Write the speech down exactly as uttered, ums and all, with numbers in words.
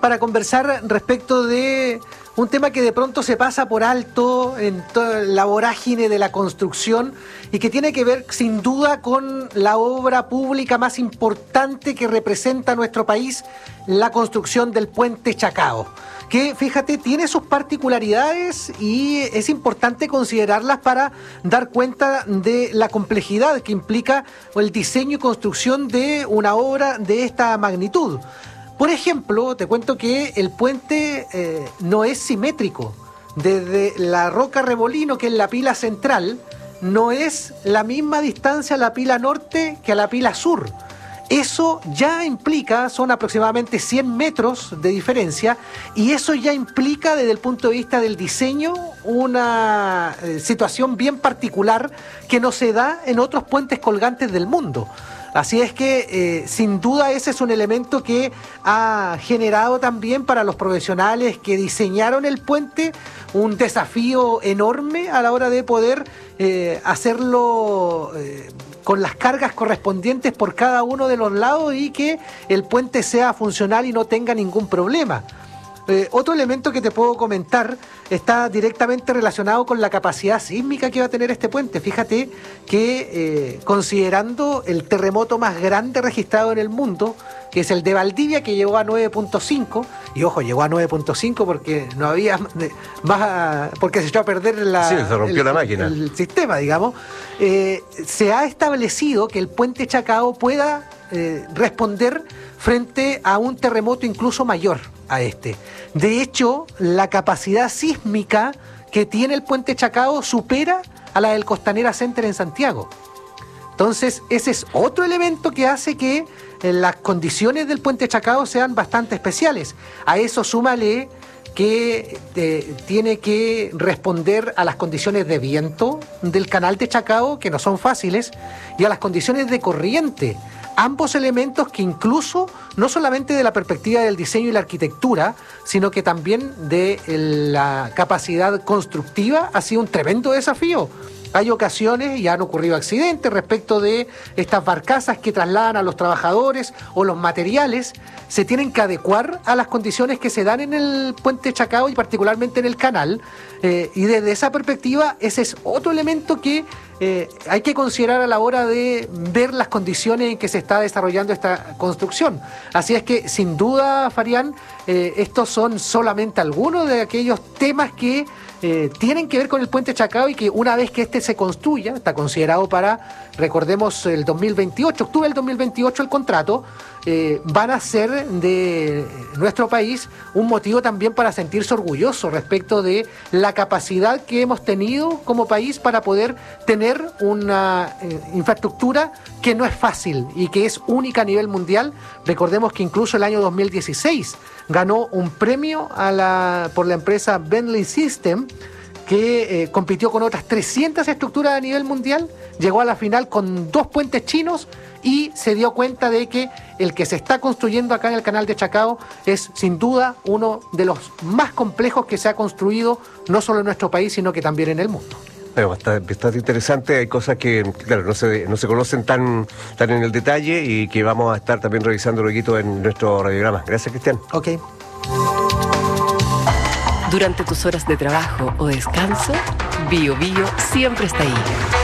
para conversar respecto de un tema que de pronto se pasa por alto en toda la vorágine de la construcción y que tiene que ver sin duda con la obra pública más importante que representa nuestro país, la construcción del puente Chacao, que fíjate tiene sus particularidades y es importante considerarlas para dar cuenta de la complejidad que implica el diseño y construcción de una obra de esta magnitud. Por ejemplo, te cuento que el puente eh, no es simétrico. Desde la Roca Remolino, que es la pila central, no es la misma distancia a la pila norte que a la pila sur. Eso ya implica, son aproximadamente cien metros de diferencia, y eso ya implica desde el punto de vista del diseño una eh, situación bien particular que no se da en otros puentes colgantes del mundo. Así es que, eh, sin duda, ese es un elemento que ha generado también para los profesionales que diseñaron el puente un desafío enorme a la hora de poder eh, hacerlo eh, con las cargas correspondientes por cada uno de los lados y que el puente sea funcional y no tenga ningún problema. Eh, otro elemento que te puedo comentar está directamente relacionado con la capacidad sísmica que va a tener este puente. Fíjate que eh, considerando el terremoto más grande registrado en el mundo, que es el de Valdivia, que llegó a nueve punto cinco, y ojo, llegó a nueve punto cinco porque no había más, porque se echó a perder la, sí, se rompió el, la máquina. el sistema, digamos. Eh, se ha establecido que el puente Chacao pueda eh, responder frente a un terremoto incluso mayor a este. De hecho, la capacidad sísmica que tiene el puente Chacao supera a la del Costanera Center en Santiago. Entonces, ese es otro elemento que hace que eh, las condiciones del puente Chacao sean bastante especiales. A eso súmale que eh, tiene que responder a las condiciones de viento del canal de Chacao, que no son fáciles, y a las condiciones de corriente. Ambos elementos que incluso, no solamente de la perspectiva del diseño y la arquitectura, sino que también de la capacidad constructiva, ha sido un tremendo desafío. Hay ocasiones y han ocurrido accidentes respecto de estas barcazas que trasladan a los trabajadores o los materiales. Se tienen que adecuar a las condiciones que se dan en el puente Chacao y particularmente en el canal. Eh, y desde esa perspectiva, ese es otro elemento que eh, hay que considerar a la hora de ver las condiciones en que se está desarrollando esta construcción. Así es que, sin duda, Farián, eh, estos son solamente algunos de aquellos temas que Eh, tienen que ver con el puente Chacao y que una vez que este se construya, está considerado para, recordemos, el dos mil veintiocho, octubre del dos mil veintiocho el contrato, eh, van a ser de nuestro país un motivo también para sentirse orgulloso respecto de la capacidad que hemos tenido como país para poder tener una eh, infraestructura que no es fácil y que es única a nivel mundial. Recordemos que incluso el año dos mil dieciséis ganó un premio a la, por la empresa Bentley System, que eh, compitió con otras trescientas estructuras a nivel mundial, llegó a la final con dos puentes chinos y se dio cuenta de que el que se está construyendo acá en el canal de Chacao es sin duda uno de los más complejos que se ha construido no solo en nuestro país, sino que también en el mundo. Bueno, está bastante interesante, hay cosas que, claro, no se, no se conocen tan, tan en el detalle y que vamos a estar también revisando luego en nuestro radiograma. Gracias, Cristian. Ok. Durante tus horas de trabajo o descanso, Bio Bio siempre está ahí.